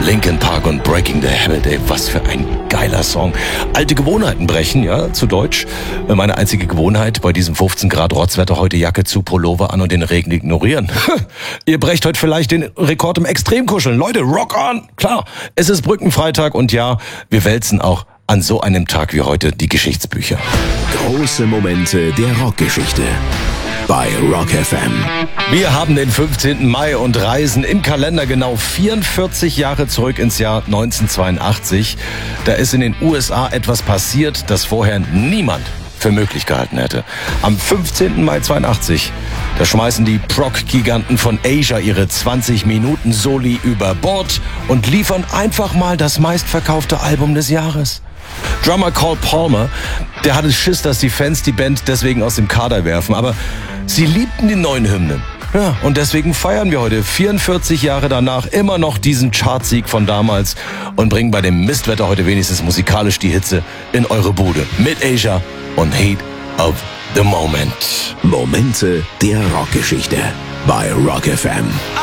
Linkin Park und Breaking the Habit, ey, was für ein geiler Song. Alte Gewohnheiten brechen, ja, zu Deutsch. Meine einzige Gewohnheit bei diesem 15 Grad Rotzwetter heute Jacke zu, Pullover an und den Regen ignorieren. Ihr brecht heute vielleicht den Rekord im Extremkuscheln. Leute, rock on! Klar, es ist Brückenfreitag und ja, wir wälzen auch an so einem Tag wie heute die Geschichtsbücher. Große Momente der Rockgeschichte bei Rock FM. Wir haben den 15. Mai und reisen im Kalender genau 44 Jahre zurück ins Jahr 1982. Da ist in den USA etwas passiert, das vorher niemand für möglich gehalten hätte. Am 15. Mai 82, da schmeißen die Prog-Giganten von Asia ihre 20-Minuten-Soli über Bord und liefern einfach mal das meistverkaufte Album des Jahres. Drummer Cole Palmer, der hatte Schiss, dass die Fans die Band deswegen aus dem Kader werfen, aber sie liebten die neuen Hymnen. Ja, und deswegen feiern wir heute 44 Jahre danach immer noch diesen Chartsieg von damals und bringen bei dem Mistwetter heute wenigstens musikalisch die Hitze in eure Bude. Mit Asia und Heat of the Moment. Momente der Rockgeschichte bei Rock FM.